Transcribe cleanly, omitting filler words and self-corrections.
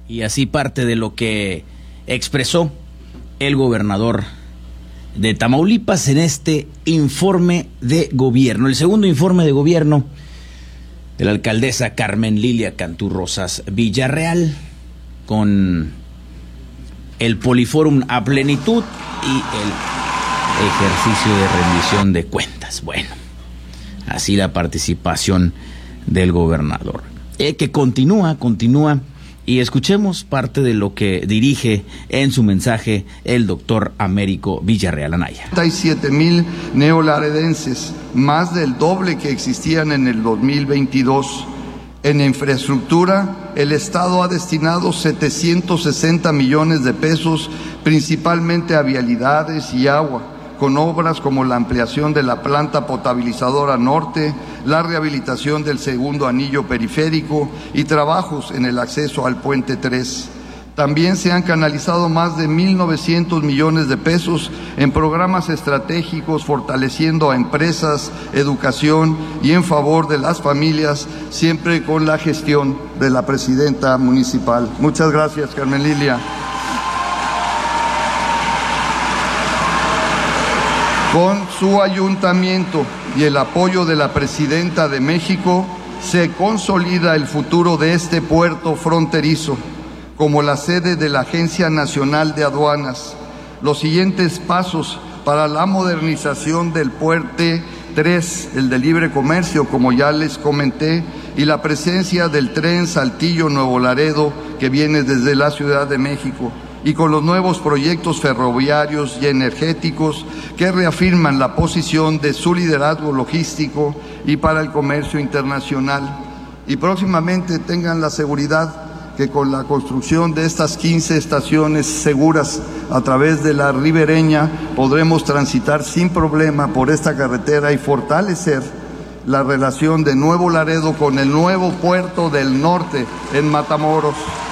Y así parte de lo que expresó el gobernador de Tamaulipas en este informe de gobierno, el segundo informe de gobierno de la alcaldesa Carmen Lilia Cantú Rosas Villarreal, con el Poliforum a plenitud y el ejercicio de rendición de cuentas. Bueno, así la participación del gobernador, que continúa, y escuchemos parte de lo que dirige en su mensaje el doctor Américo Villarreal Anaya. 37,000 neolaredenses, más del doble que existían en el 2022. En infraestructura, el Estado ha destinado 760 millones de pesos, principalmente a vialidades y agua, con obras como la ampliación de la planta potabilizadora norte, la rehabilitación del segundo anillo periférico y trabajos en el acceso al Puente 3. También se han canalizado más de 1.900 millones de pesos en programas estratégicos fortaleciendo a empresas, educación y en favor de las familias, siempre con la gestión de la presidenta municipal. Muchas gracias, Carmen Lilia. Con su ayuntamiento y el apoyo de la Presidenta de México, se consolida el futuro de este puerto fronterizo como la sede de la Agencia Nacional de Aduanas. Los siguientes pasos para la modernización del Puente 3, el de libre comercio, como ya les comenté, y la presencia del tren Saltillo-Nuevo Laredo, que viene desde la Ciudad de México, y con los nuevos proyectos ferroviarios y energéticos que reafirman la posición de su liderazgo logístico y para el comercio internacional. Y próximamente tengan la seguridad que con la construcción de estas 15 estaciones seguras a través de la ribereña podremos transitar sin problema por esta carretera y fortalecer la relación de Nuevo Laredo con el nuevo puerto del norte en Matamoros.